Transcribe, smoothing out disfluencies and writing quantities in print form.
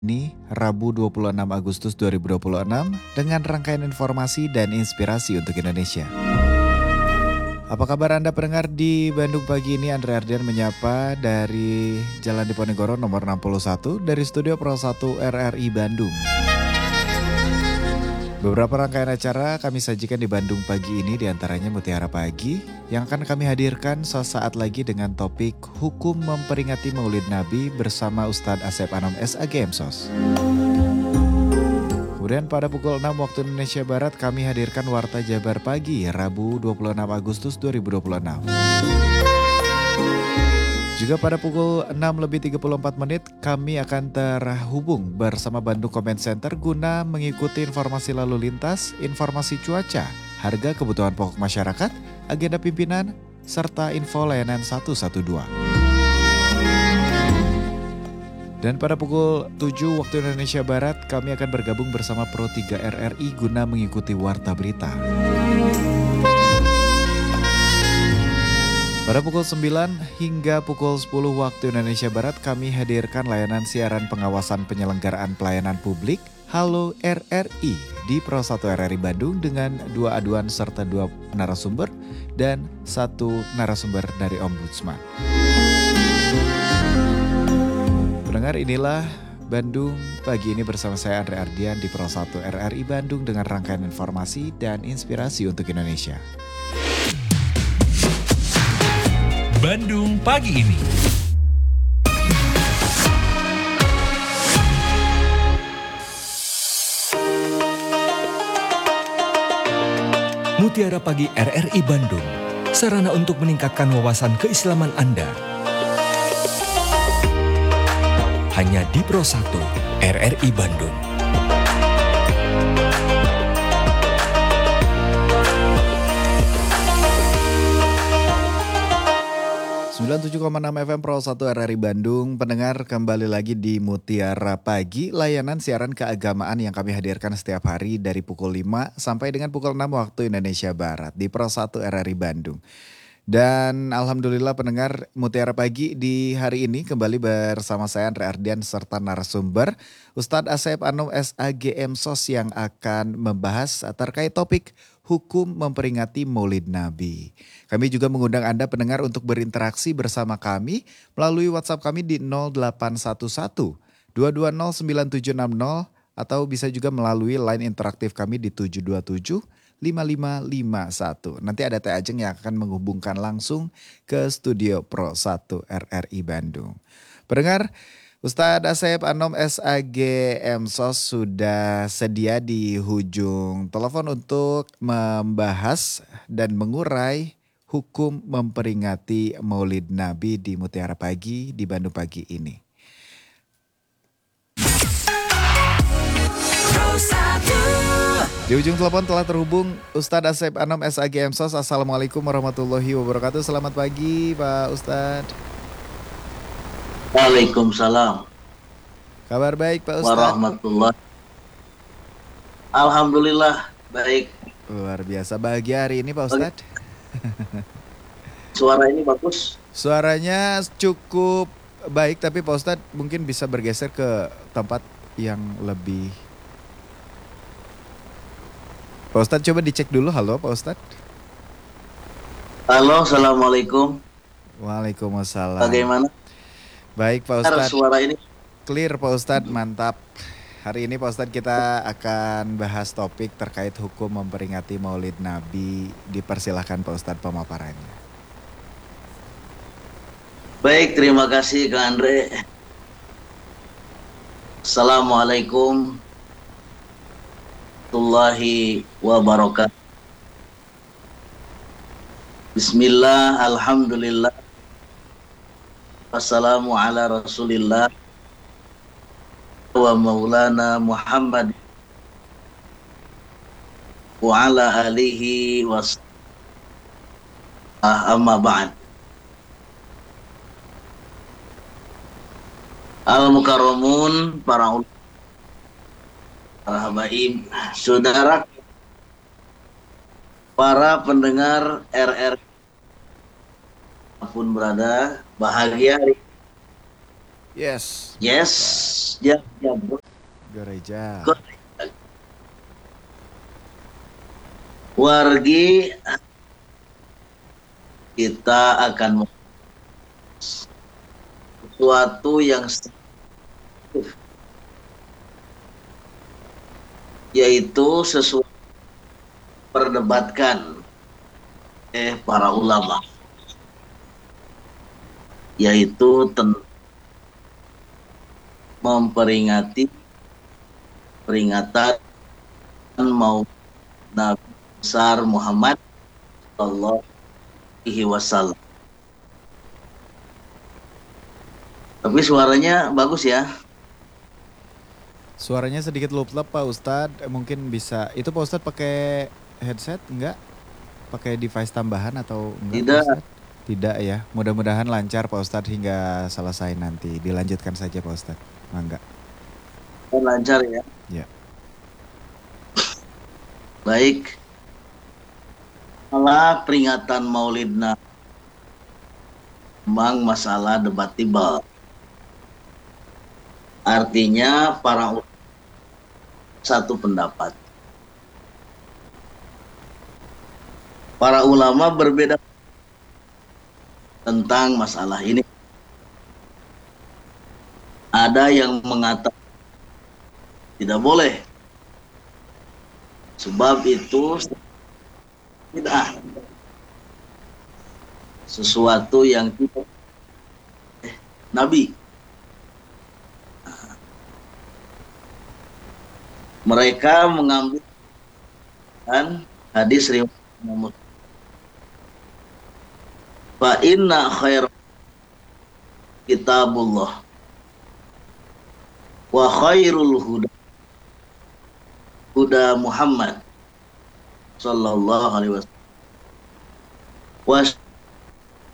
Ini Rabu 26 Agustus 2026 dengan rangkaian informasi dan inspirasi untuk Indonesia. Apa kabar Anda pendengar di Bandung pagi ini? Andre Ardian menyapa dari Jalan Diponegoro nomor 61 dari Studio Pro 1 RRI Bandung. Beberapa rangkaian acara kami sajikan di Bandung pagi ini, diantaranya Mutiara Pagi yang akan kami hadirkan sesaat lagi dengan topik Hukum Memperingati Maulid Nabi bersama Ustadz Asep Anom SAG MSOS. Kemudian pada pukul 6 waktu Indonesia Barat kami hadirkan Warta Jabar Pagi Rabu 26 Agustus 2026. Juga pada pukul 6:34 kami akan terhubung bersama Bandung Comment Center guna mengikuti informasi lalu lintas, informasi cuaca, harga kebutuhan pokok masyarakat, agenda pimpinan, serta info layanan 112. Dan pada pukul 7 waktu Indonesia Barat kami akan bergabung bersama Pro 3 RRI guna mengikuti Warta Berita. Pada pukul 9 hingga pukul 10 waktu Indonesia Barat kami hadirkan layanan siaran pengawasan penyelenggaraan pelayanan publik Halo RRI di Pro 1 RRI Bandung dengan 2 aduan serta 2 narasumber dan 1 narasumber dari Ombudsman. Pendengar, inilah Bandung pagi ini bersama saya Andre Ardian di Pro 1 RRI Bandung dengan rangkaian informasi dan inspirasi untuk Indonesia. Bandung pagi ini. Mutiara Pagi RRI Bandung, sarana untuk meningkatkan wawasan keislaman Anda. Hanya di Pro 1 RRI Bandung. 97,6 FM Pro 1 RRI Bandung. Pendengar, kembali lagi di Mutiara Pagi, layanan siaran keagamaan yang kami hadirkan setiap hari dari pukul 5 sampai dengan pukul 6 waktu Indonesia Barat di Pro 1 RRI Bandung. Dan alhamdulillah pendengar, Mutiara Pagi di hari ini kembali bersama saya Andre Ardian serta narasumber Ustadz Asep Anom SAG MSOS yang akan membahas terkait topik Hukum Memperingati Maulid Nabi. Kami juga mengundang Anda pendengar untuk berinteraksi bersama kami melalui WhatsApp kami di 0811 220 9760 atau bisa juga melalui line interaktif kami di 727 5551. Nanti ada Teh Ajeng yang akan menghubungkan langsung ke Studio Pro 1 RRI Bandung. Pendengar, Ustadz Asep Anom SAG MSOS sudah sedia di ujung telepon untuk membahas dan mengurai hukum memperingati Maulid Nabi di Mutiara Pagi di Bandung pagi ini. Di ujung telepon telah terhubung Ustadz Asep Anom SAG MSOS. Assalamualaikum warahmatullahi wabarakatuh. Selamat pagi Pak Ustadz. Waalaikumsalam. Kabar baik Pak Ustadz? Warahmatullahi. Alhamdulillah baik. Luar biasa, bahagia hari ini Pak Ustadz. Suara ini bagus? Suaranya cukup baik, tapi Pak Ustadz mungkin bisa bergeser ke tempat yang lebih. Pak Ustadz coba dicek dulu. Halo Pak Ustadz. Halo, assalamualaikum. Waalaikumsalam. Bagaimana? Baik Pak Ustadz. Suara ini clear Pak Ustadz, mantap. Hari ini Pak Ustadz kita akan bahas topik terkait hukum memperingati Maulid Nabi. Dipersilahkan Pak Ustadz pemaparannya. baik, terima kasih Kak Andre. Assalamualaikum warahmatullahi wabarakatuh. Bismillah, alhamdulillah. Wassalamu ala rasulillah wa maulana Muhammad wa ala alihi wa amma ba'd. Al-Mukarramun, para ulama, para habaib, saudara, para pendengar RRI pun berada, bahagia Yes. Yes, ya, ya, Gereja. wargi kita akan sesuatu yang yaitu sesuatu perdebatkan para ulama, yaitu memperingati peringatan mau Nabi besar Muhammad Sallallahu Alaihi Wasallam. Tapi suaranya bagus ya. Suaranya sedikit lup-lup Pak Ustadz. Mungkin bisa. Itu Pak Ustadz pakai headset enggak? Pakai device tambahan atau enggak Pak Tidak. Ustadz? Tidak ya. Mudah-mudahan lancar Pak Ustadz hingga selesai nanti. Dilanjutkan saja Pak Ustadz. Mangga. Lancar ya. Ya. Baik. Masalah peringatan Maulid Nabi memang masalah debatable. Artinya para ulama satu pendapat. Para ulama berbeda tentang masalah ini. Ada yang mengatakan tidak boleh. Sebab itu bid'ah. Sesuatu yang tidak Nabi. Mereka mengambil hadis riwayat Muslim. Fa inna khair kitabullah wa khairul huda Muhammad sallallahu alaihi wasallam wa